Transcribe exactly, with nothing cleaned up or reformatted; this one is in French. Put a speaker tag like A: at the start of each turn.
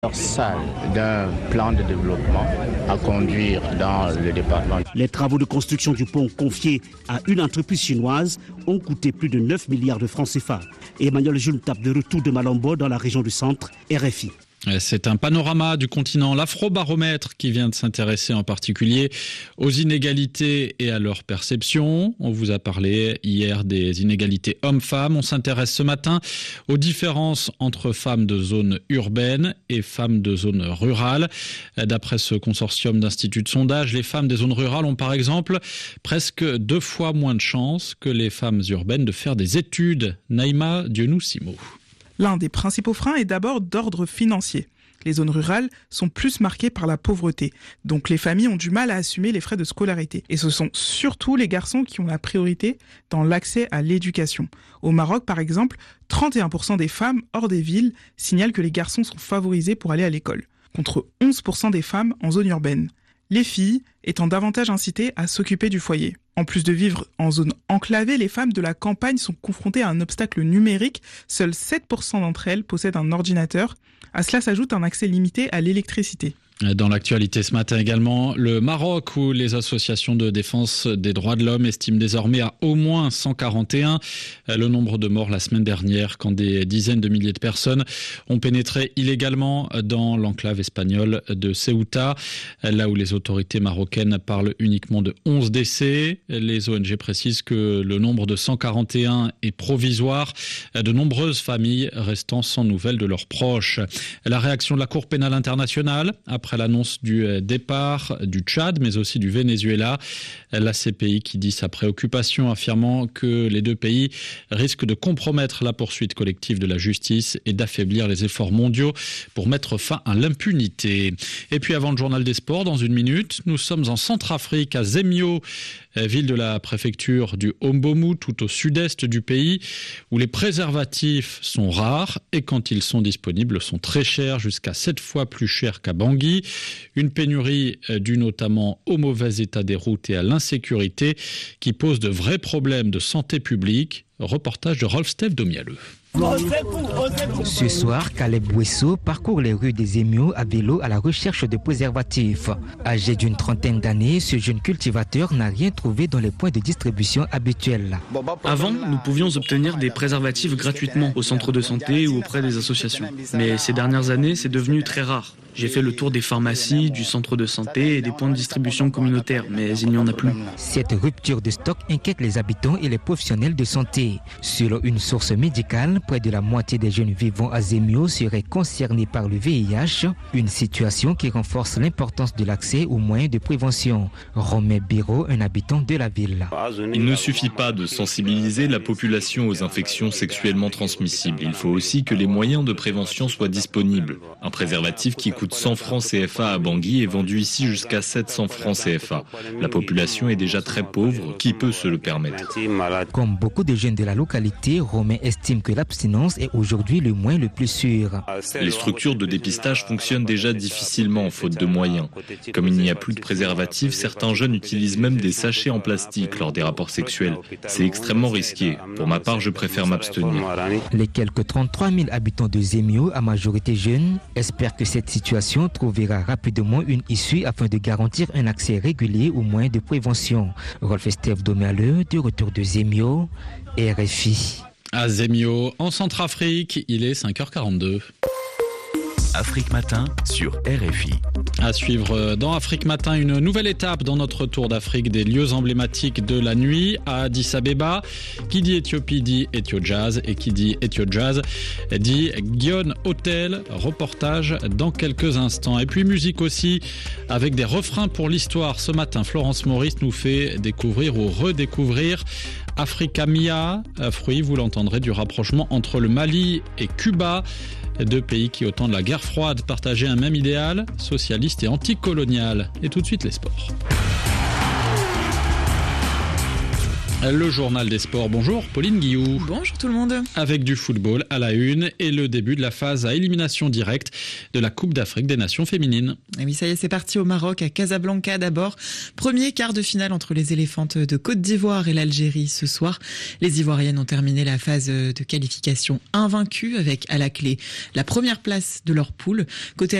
A: Salle d'un plan de développement à conduire dans le département.
B: Les travaux de construction du pont confiés à une entreprise chinoise ont coûté plus de neuf milliards de francs C F A. Et Emmanuel Jules tape de retour de Malombo dans la région du centre, R F I.
C: C'est un panorama du continent, l'Afrobaromètre, qui vient de s'intéresser en particulier aux inégalités et à leur perception. On vous a parlé hier des inégalités hommes-femmes. On s'intéresse ce matin aux différences entre femmes de zones urbaines et femmes de zones rurales. D'après ce consortium d'instituts de sondage, les femmes des zones rurales ont par exemple presque deux fois moins de chances que les femmes urbaines de faire des études. Naïma Dionou-Simo.
D: L'un des principaux freins est d'abord d'ordre financier. Les zones rurales sont plus marquées par la pauvreté, donc les familles ont du mal à assumer les frais de scolarité. Et ce sont surtout les garçons qui ont la priorité dans l'accès à l'éducation. Au Maroc, par exemple, trente et un pour cent des femmes hors des villes signalent que les garçons sont favorisés pour aller à l'école, contre onze pour cent des femmes en zone urbaine. Les filles étant davantage incitées à s'occuper du foyer. En plus de vivre en zone enclavée, les femmes de la campagne sont confrontées à un obstacle numérique. Seuls sept pour cent d'entre elles possèdent un ordinateur. À cela s'ajoute un accès limité à l'électricité.
C: Dans l'actualité ce matin également, le Maroc, où les associations de défense des droits de l'homme estiment désormais à au moins cent quarante et un le nombre de morts la semaine dernière, quand des dizaines de milliers de personnes ont pénétré illégalement dans l'enclave espagnole de Ceuta, là où les autorités marocaines parlent uniquement de onze décès. Les O N G précisent que le nombre de cent quarante et un est provisoire, de nombreuses familles restant sans nouvelles de leurs proches. La réaction de la Cour pénale internationale après Après l'annonce du départ du Tchad, mais aussi du Venezuela. La C P I qui dit sa préoccupation, affirmant que les deux pays risquent de compromettre la poursuite collective de la justice et d'affaiblir les efforts mondiaux pour mettre fin à l'impunité. Et puis avant le journal des sports, dans une minute, nous sommes en Centrafrique, à Zemio, ville de la préfecture du Hombomu, tout au sud-est du pays, où les préservatifs sont rares et quand ils sont disponibles sont très chers, jusqu'à sept fois plus chers qu'à Bangui. Une pénurie due notamment au mauvais état des routes et à l'insécurité qui pose de vrais problèmes de santé publique. Reportage de Rolf-Steve Domialeux.
E: Ce soir, Caleb Bouesso parcourt les rues des Zemio à vélo à la recherche de préservatifs. Âgé d'une trentaine d'années, ce jeune cultivateur n'a rien trouvé dans les points de distribution habituels.
F: Avant, nous pouvions obtenir des préservatifs gratuitement au centre de santé ou auprès des associations. Mais ces dernières années, c'est devenu très rare. J'ai fait le tour des pharmacies, du centre de santé et des points de distribution communautaires, mais il n'y en a plus.
E: Cette rupture de stock inquiète les habitants et les professionnels de santé. Selon une source médicale, près de la moitié des jeunes vivant à Zemio seraient concernés par le V I H, une situation qui renforce l'importance de l'accès aux moyens de prévention. Romain Biro, un habitant de la ville.
G: Il ne suffit pas de sensibiliser la population aux infections sexuellement transmissibles. Il faut aussi que les moyens de prévention soient disponibles. Un préservatif qui coûte cent francs C F A à Bangui est vendu ici jusqu'à sept cents francs C F A. La population est déjà très pauvre, qui peut se le permettre?
E: Comme beaucoup de jeunes de la localité, Romain estime que l'abstinence est aujourd'hui le moyen le plus sûr.
G: Les structures de dépistage fonctionnent déjà difficilement faute de moyens. Comme il n'y a plus de préservatifs, certains jeunes utilisent même des sachets en plastique lors des rapports sexuels. C'est extrêmement risqué. Pour ma part, je préfère m'abstenir.
E: Les quelques trente-trois mille habitants de Zemio, à majorité jeunes, espèrent que cette situation trouvera rapidement une issue afin de garantir un accès régulier aux moyens de prévention. Rolf-Steve Domialeux, de retour de Zemio, R F I.
C: À Zemio, en Centrafrique, il est cinq heures quarante-deux.
H: Afrique Matin sur R F I.
C: À suivre dans Afrique Matin, une nouvelle étape dans notre tour d'Afrique des lieux emblématiques de la nuit à Addis Abeba. Qui dit Éthiopie dit Ethio Jazz et qui dit Ethio Jazz dit Gion Hotel. Reportage dans quelques instants. Et puis musique aussi avec des refrains pour l'histoire. Ce matin, Florence Maurice nous fait découvrir ou redécouvrir Africa Mia, fruit, vous l'entendrez, du rapprochement entre le Mali et Cuba. Deux pays qui, au temps de la guerre froide, partageaient un même idéal, socialiste et anticolonial. Et tout de suite, les sports. Le journal des sports, bonjour Pauline Guillou.
I: Bonjour tout le monde.
C: Avec du football à la une et le début de la phase à élimination directe de la Coupe d'Afrique des Nations féminines.
I: Et oui, ça y est, c'est parti au Maroc, à Casablanca d'abord. Premier quart de finale entre les éléphantes de Côte d'Ivoire et l'Algérie ce soir. Les Ivoiriennes ont terminé la phase de qualification invaincues avec à la clé la première place de leur poule. Côté